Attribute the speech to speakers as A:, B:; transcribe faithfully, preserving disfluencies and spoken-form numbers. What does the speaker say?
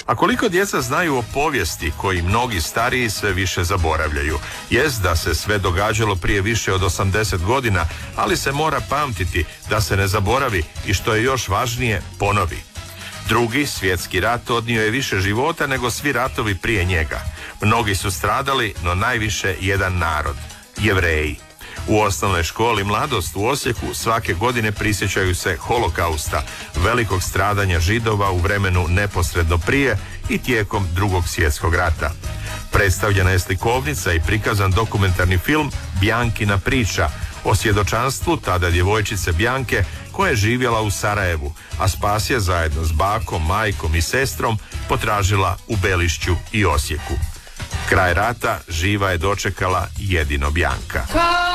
A: A koliko djeca znaju o povijesti koji mnogi stariji sve više zaboravljaju? Jest da se sve događalo prije više od osamdeset godina, ali se mora pamtiti da se ne zaboravi i što je još važnije, ponovi. Drugi svjetski rat odnio je više života nego svi ratovi prije njega. Mnogi su stradali, no najviše jedan narod, Jevreji. U osnovnoj školi Mladost u Osijeku svake godine prisjećaju se holokausta, velikog stradanja Židova u vremenu neposredno prije i tijekom Drugog svjetskog rata. Predstavljena je slikovnica i prikazan dokumentarni film Bjankina priča o svjedočanstvu tada djevojčice Bjanke koja je živjela u Sarajevu, a spas je zajedno s bakom, majkom i sestrom potražila u Belišću i Osijeku. Kraj rata živa je dočekala jedino Bjanka.